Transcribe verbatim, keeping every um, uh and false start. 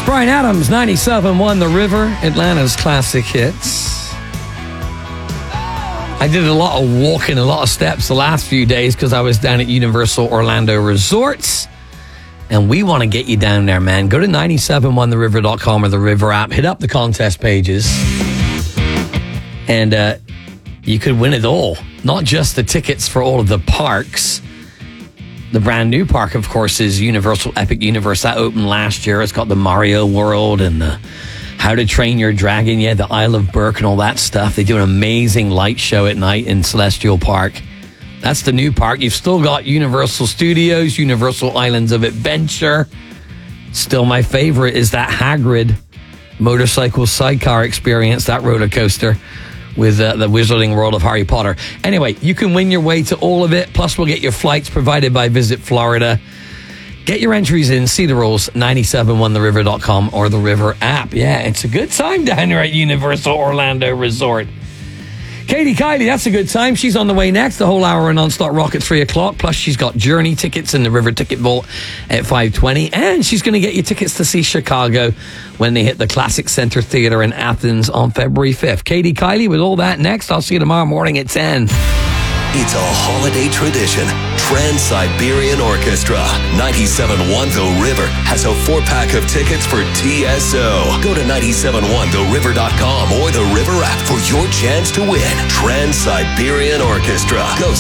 Bryan Adams, ninety-seven point one The River, Atlanta's classic hits. I did a lot of walking, a lot of steps the last few days because I was down at Universal Orlando Resorts. And we want to get you down there, man. Go to nine seven one the river dot com or the River app. Hit up the contest pages. And uh, you could win it all. Not just the tickets for all of the parks. The brand new park, of course, is Universal Epic Universe. That opened last year. It's got the Mario World and the How to Train Your Dragon. Yeah, the Isle of Berk and all that stuff. They do an amazing light show at night in Celestial Park. That's the new park. You've still got Universal Studios, Universal Islands of Adventure. Still my favorite is that Hagrid motorcycle sidecar experience, that roller coaster with uh, the Wizarding World of Harry Potter. Anyway, you can win your way to all of it. Plus, we'll get your flights provided by Visit Florida. Get your entries in. See the rules. nine seven one the river dot com or the River app. Yeah, it's a good time down there at Universal Orlando Resort. Katie Kylie, that's a good time. She's on the way next. The whole hour of Non-Stop Rock at three o'clock. Plus, she's got Journey tickets in the River Ticket Vault at five twenty. And she's going to get you tickets to see Chicago when they hit the Classic Center Theater in Athens on February fifth. Katie Kylie with all that next. I'll see you tomorrow morning at ten. It's a holiday tradition. Trans-Siberian Orchestra. ninety-seven point one The River has a four-pack of tickets for T S O. Go to nine seven one the river dot com or the River app for your chance to win. Trans-Siberian Orchestra. Go